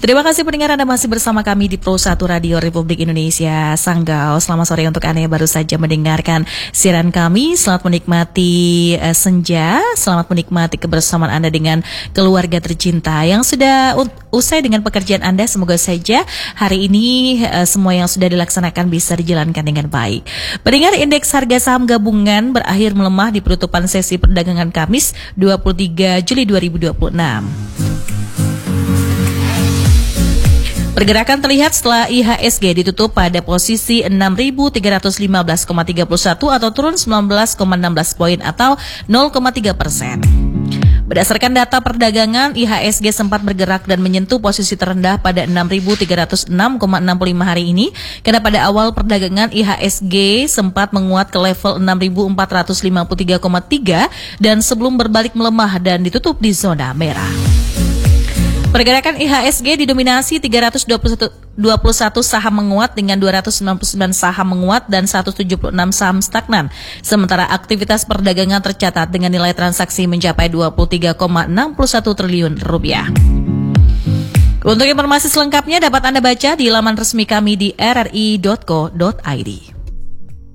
Terima kasih pendengar, Anda masih bersama kami di Pro 1 Radio Republik Indonesia Sanggau. Selamat sore untuk Anda yang baru saja mendengarkan siaran kami. Selamat menikmati senja, selamat menikmati kebersamaan Anda dengan keluarga tercinta. Yang sudah usai dengan pekerjaan Anda, semoga saja hari ini semua yang sudah dilaksanakan bisa dijalankan dengan baik. Pendengar, indeks harga saham gabungan berakhir melemah di penutupan sesi perdagangan Kamis 23 Juli 2026. Pergerakan terlihat setelah IHSG ditutup pada posisi 6.315,31 atau turun 19,16 poin atau 0,3%. Berdasarkan data perdagangan, IHSG sempat bergerak dan menyentuh posisi terendah pada 6.306,65 hari ini, karena pada awal perdagangan IHSG sempat menguat ke level 6.453,3 dan sebelum berbalik melemah dan ditutup di zona merah. Pergerakan IHSG didominasi 321 saham menguat dengan 299 saham menguat dan 176 saham stagnan. Sementara aktivitas perdagangan tercatat dengan nilai transaksi mencapai 23,61 triliun rupiah. Untuk informasi selengkapnya dapat Anda baca di laman resmi kami di rri.co.id.